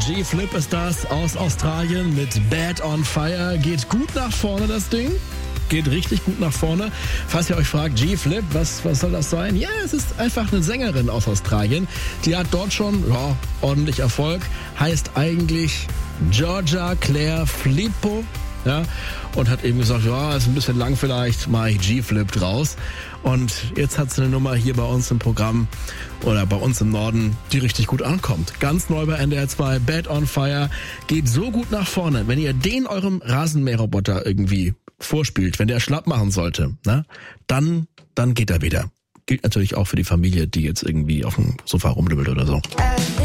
G-Flip ist das aus Australien mit Bad on Fire. Geht gut nach vorne, das Ding. Geht richtig gut nach vorne. Falls ihr euch fragt, G-Flip, was soll das sein? Ja, es ist einfach eine Sängerin aus Australien. Die hat dort schon ordentlich Erfolg. Heißt eigentlich Georgia Claire Filippo. Ja, und hat eben gesagt, ist ein bisschen lang vielleicht, mache ich G-Flip draus. Und jetzt hat sie eine Nummer hier bei uns im Programm oder bei uns im Norden, die richtig gut ankommt. Ganz neu bei NDR 2, Bad on Fire, geht so gut nach vorne. Wenn ihr den eurem Rasenmäherroboter irgendwie vorspielt, wenn der schlapp machen sollte, dann geht er wieder. Gilt natürlich auch für die Familie, die jetzt irgendwie auf dem Sofa rumlümmelt oder so.